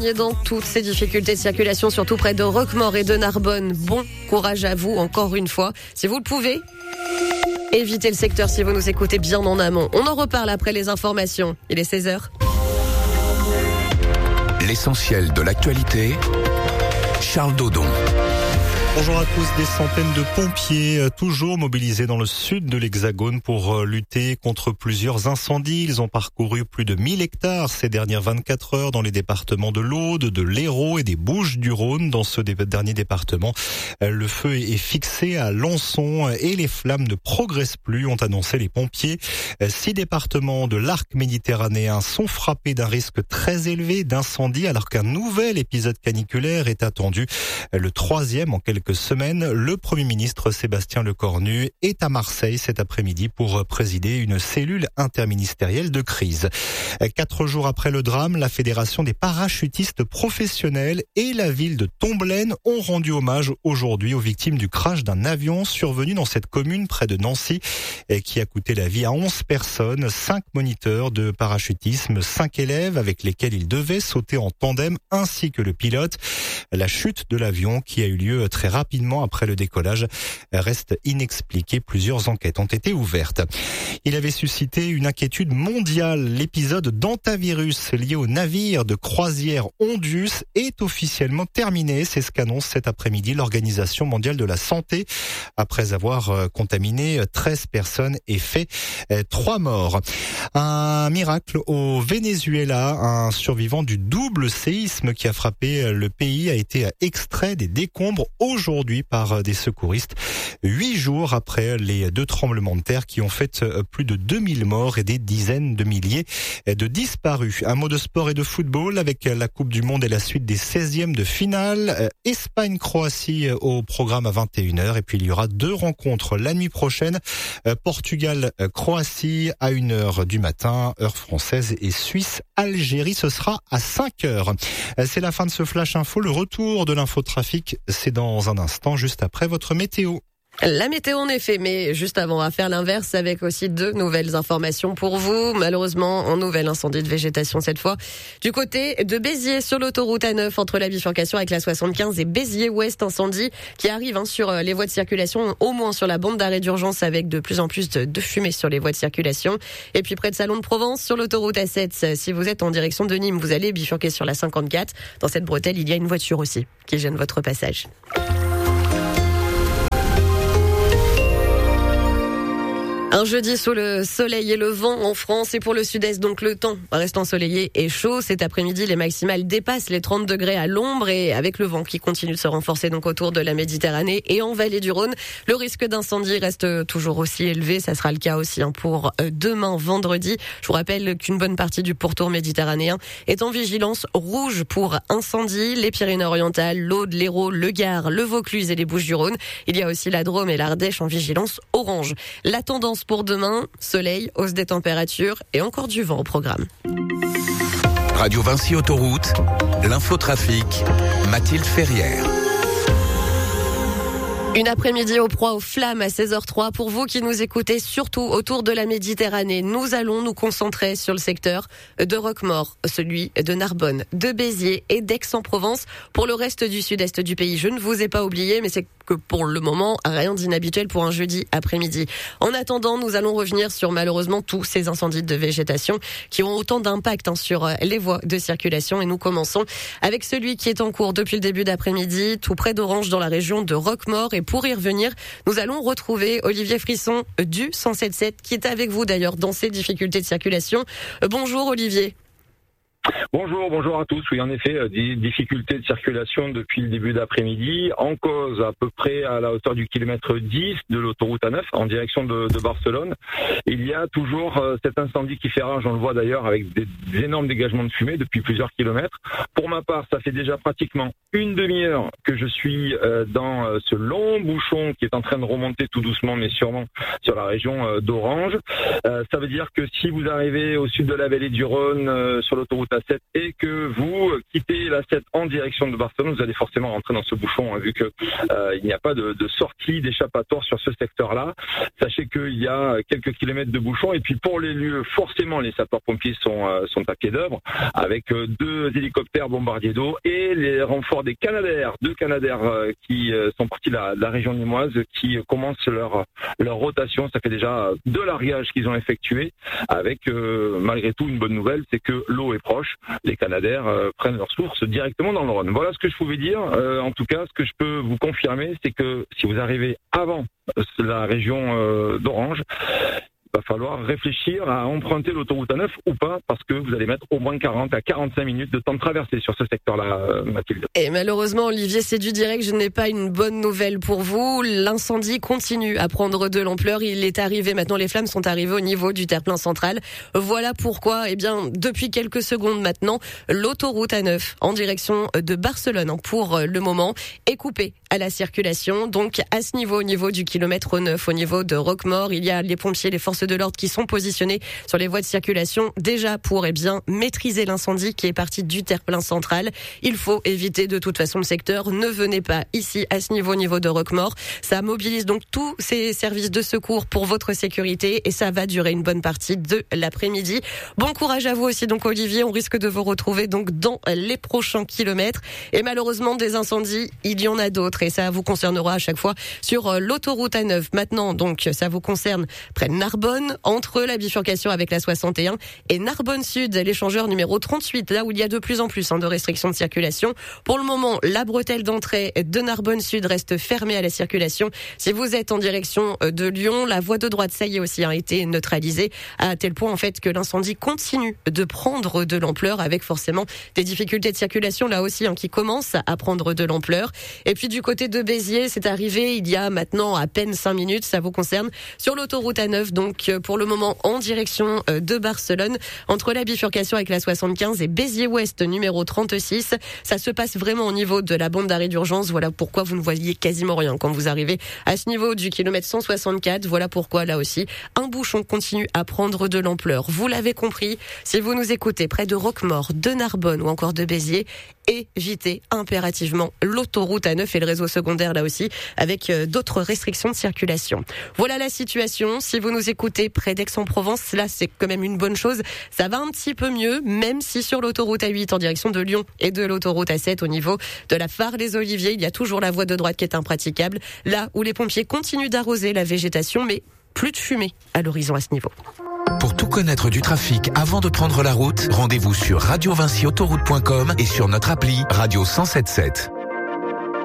Et dans toutes ces difficultés de circulation, surtout près de Roquemaure et de Narbonne, bon courage à vous encore une fois. Si vous le pouvez, évitez le secteur si vous nous écoutez bien en amont. On en reparle après les informations. Il est 16h. L'essentiel de l'actualité, Charles Dodon. Bonjour à tous. Des centaines de pompiers toujours mobilisés dans le sud de l'Hexagone pour lutter contre plusieurs incendies. Ils ont parcouru plus de 1000 hectares ces dernières 24 heures dans les départements de l'Aude, de l'Hérault et des Bouches-du-Rhône. Dans ce dernier département, le feu est fixé à Lançon et les flammes ne progressent plus, ont annoncé les pompiers. 6 départements de l'arc méditerranéen sont frappés d'un risque très élevé d'incendie alors qu'un nouvel épisode caniculaire est attendu. Le 3e en quelques semaines. Le Premier ministre Sébastien Lecornu est à Marseille cet après-midi pour présider une cellule interministérielle de crise. 4 jours après le drame, la Fédération des parachutistes professionnels et la ville de Tomblaine ont rendu hommage aujourd'hui aux victimes du crash d'un avion survenu dans cette commune près de Nancy et qui a coûté la vie à 11 personnes, 5 moniteurs de parachutisme, 5 élèves avec lesquels ils devaient sauter en tandem ainsi que le pilote. La chute de l'avion qui a eu lieu très rapidement après le décollage reste inexpliquée. Plusieurs enquêtes ont été ouvertes. Il avait suscité une inquiétude mondiale. L'épisode d'hantavirus lié au navire de croisière Ondius est officiellement terminé. C'est ce qu'annonce cet après-midi l'Organisation mondiale de la santé après avoir contaminé 13 personnes et fait 3 morts. Un miracle au Venezuela. Un survivant du double séisme qui a frappé le pays a été extrait des décombres aujourd'hui par des secouristes, 8 jours après les 2 tremblements de terre qui ont fait plus de 2000 morts et des dizaines de milliers de disparus. Un mot de sport et de football avec la Coupe du Monde et la suite des 16e de finale. Espagne-Croatie au programme à 21h et puis il y aura 2 rencontres la nuit prochaine. Portugal-Croatie à 1h du matin, heure française, et Suisse-Algérie, ce sera à 5h. C'est la fin de ce Flash Info. Le retour de l'infotrafic, c'est dans un instant, juste après votre météo. La météo en effet, mais juste avant, on va faire l'inverse avec aussi 2 nouvelles informations pour vous. Malheureusement, un nouvel incendie de végétation cette fois. Du côté de Béziers, sur l'autoroute A9, entre la bifurcation avec la 75 et Béziers-Ouest, incendie qui arrive sur les voies de circulation, au moins sur la bande d'arrêt d'urgence avec de plus en plus de fumée sur les voies de circulation. Et puis près de Salon de Provence, sur l'autoroute A7, si vous êtes en direction de Nîmes, vous allez bifurquer sur la 54. Dans cette bretelle, il y a une voiture aussi qui gêne votre passage. Un jeudi sous le soleil et le vent en France et pour le sud-est, donc le temps reste ensoleillé et chaud. Cet après-midi, les maximales dépassent les 30 degrés à l'ombre et avec le vent qui continue de se renforcer donc autour de la Méditerranée et en vallée du Rhône, le risque d'incendie reste toujours aussi élevé. Ça sera le cas aussi pour demain vendredi. Je vous rappelle qu'une bonne partie du pourtour méditerranéen est en vigilance rouge pour incendie. Les Pyrénées-Orientales, l'Aude, l'Hérault, le Gard, le Vaucluse et les Bouches-du-Rhône. Il y a aussi la Drôme et l'Ardèche en vigilance orange. La tendance pour demain, soleil, hausse des températures et encore du vent au programme. Radio Vinci Autoroute, l'infotrafic, Mathilde Ferrière. Une après-midi au proie aux flammes à 16h03. Pour vous qui nous écoutez, surtout autour de la Méditerranée, nous allons nous concentrer sur le secteur de Roquemaure, celui de Narbonne, de Béziers et d'Aix-en-Provence. Pour le reste du sud-est du pays, je ne vous ai pas oublié, mais c'est que pour le moment, rien d'inhabituel pour un jeudi après-midi. En attendant, nous allons revenir sur malheureusement tous ces incendies de végétation qui ont autant d'impact sur les voies de circulation. Et nous commençons avec celui qui est en cours depuis le début d'après-midi, tout près d'Orange dans la région de Roquemaure. Et pour y revenir, nous allons retrouver Olivier Frisson du 107.7 qui est avec vous d'ailleurs dans ces difficultés de circulation. Bonjour Olivier. Bonjour à tous. Oui, en effet, des difficultés de circulation depuis le début d'après-midi. En cause, à peu près à la hauteur du kilomètre 10 de l'autoroute A9, en direction de Barcelone. Il y a toujours cet incendie qui fait rage, on le voit d'ailleurs, avec des énormes dégagements de fumée depuis plusieurs kilomètres. Pour ma part, ça fait déjà pratiquement une demi-heure que je suis dans ce long bouchon qui est en train de remonter tout doucement, mais sûrement sur la région d'Orange. Ça veut dire que si vous arrivez au sud de la vallée du Rhône, sur l'autoroute A7 et que vous quittez l'A7 en direction de Barcelone, vous allez forcément rentrer dans ce bouchon, vu que il n'y a pas de sortie d'échappatoire sur ce secteur-là. Sachez qu'il y a quelques kilomètres de bouchons, et puis pour les lieux, forcément, les sapeurs-pompiers sont à pied d'œuvre, avec 2 hélicoptères bombardiers d'eau et les renforts des Canadair, 2 Canadair qui sont partis de la région limoise, qui commencent leur rotation. Ça fait déjà 2 largages qu'ils ont effectués, avec malgré tout une bonne nouvelle, c'est que l'eau est proche. Les Canadair prennent leur source directement dans le Rhône. Voilà ce que je pouvais dire. En tout cas, ce que je peux vous confirmer, c'est que si vous arrivez avant la région d'Orange, il va falloir réfléchir à emprunter l'autoroute A9 ou pas, parce que vous allez mettre au moins 40 à 45 minutes de temps de traversée sur ce secteur-là, Mathilde. Et malheureusement, Olivier, c'est du direct, je n'ai pas une bonne nouvelle pour vous. L'incendie continue à prendre de l'ampleur. Il est arrivé, maintenant les flammes sont arrivées au niveau du terre-plein central. Voilà pourquoi, depuis quelques secondes maintenant, l'autoroute A9 en direction de Barcelone, pour le moment, est coupée à la circulation. Donc à ce niveau, au niveau du kilomètre 9, au niveau de Roquemaure, il y a les pompiers, les forces de l'ordre qui sont positionnés sur les voies de circulation déjà pour maîtriser l'incendie qui est parti du terre-plein central. Il faut éviter de toute façon le secteur. Ne venez pas ici à ce niveau, au niveau de Roquemaure. Ça mobilise donc tous ces services de secours pour votre sécurité et ça va durer une bonne partie de l'après-midi. Bon courage à vous aussi donc Olivier. On risque de vous retrouver donc dans les prochains kilomètres. Et malheureusement des incendies, il y en a d'autres et ça vous concernera à chaque fois sur l'autoroute A9. Maintenant donc ça vous concerne près de Narbonne, entre la bifurcation avec la 61 et Narbonne Sud, l'échangeur numéro 38, là où il y a de plus en plus de restrictions de circulation. Pour le moment, la bretelle d'entrée de Narbonne Sud reste fermée à la circulation. Si vous êtes en direction de Lyon, la voie de droite, ça y est aussi, a été neutralisée, à tel point en fait que l'incendie continue de prendre de l'ampleur, avec forcément des difficultés de circulation là aussi qui commencent à prendre de l'ampleur. Et puis du côté de Béziers, c'est arrivé il y a maintenant à peine 5 minutes, ça vous concerne, sur l'autoroute A9, donc pour le moment en direction de Barcelone, entre la bifurcation avec la 75 et Béziers-Ouest numéro 36. Ça se passe vraiment au niveau de la bande d'arrêt d'urgence. Voilà pourquoi vous ne voyez quasiment rien quand vous arrivez à ce niveau du kilomètre 164. Voilà pourquoi là aussi un bouchon continue à prendre de l'ampleur. Vous l'avez compris, si vous nous écoutez près de Roquemaure, de Narbonne ou encore de Béziers, évitez impérativement l'autoroute A9 et le réseau secondaire là aussi, avec d'autres restrictions de circulation. Voilà la situation. Si vous nous écoutez près d'Aix-en-Provence, là c'est quand même une bonne chose. Ça va un petit peu mieux, même si sur l'autoroute A8 en direction de Lyon et de l'autoroute A7 au niveau de la Phare des Oliviers, il y a toujours la voie de droite qui est impraticable. Là où les pompiers continuent d'arroser la végétation, mais plus de fumée à l'horizon à ce niveau. Pour tout connaître du trafic avant de prendre la route, rendez-vous sur radiovinciautoroute.com et sur notre appli Radio 107.7.